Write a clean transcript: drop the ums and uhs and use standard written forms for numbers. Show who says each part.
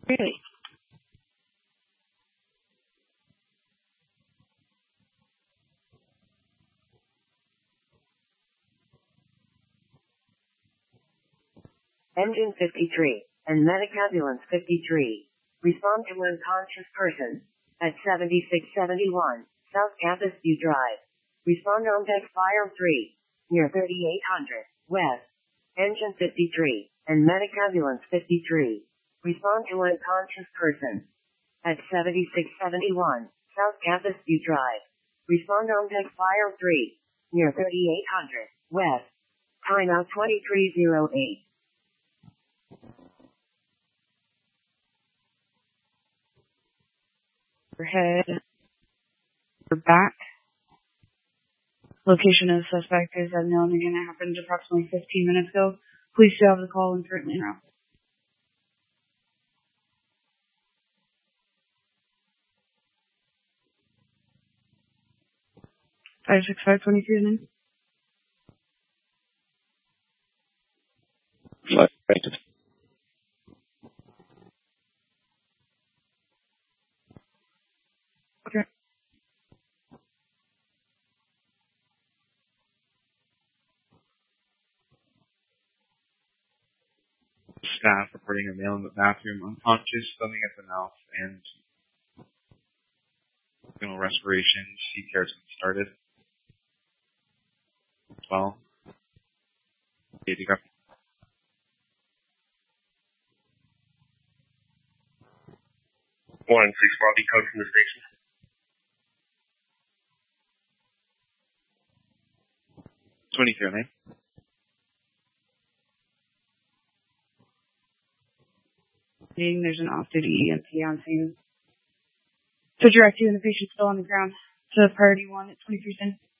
Speaker 1: Really? Engine 53 and Medic Ambulance 53. Respond to unconscious person at 7671 South Campus View Drive. Respond on deck Fire 3 near 3800 West. Engine 53 and Medic Ambulance 53. Respond to unconscious person at 7671 South Campus View Drive. Respond on deck Fire 3 near 3800 West. Timeout 2308. Overhead. We're back. Location of the suspect is unknown. Again, it happened approximately 15 minutes ago. Police still have the call and currently now. 56522 then.
Speaker 2: Right.
Speaker 1: Okay.
Speaker 3: Staff reporting a male in the bathroom unconscious, foaming at the mouth, and general respiration. CPR has been started. Well, okay, you got
Speaker 4: 1-6 Bobby code from the station.
Speaker 3: man.
Speaker 1: There's an off-duty EMT on scene. So direct you and the patient still on the ground to priority 1 at 2310.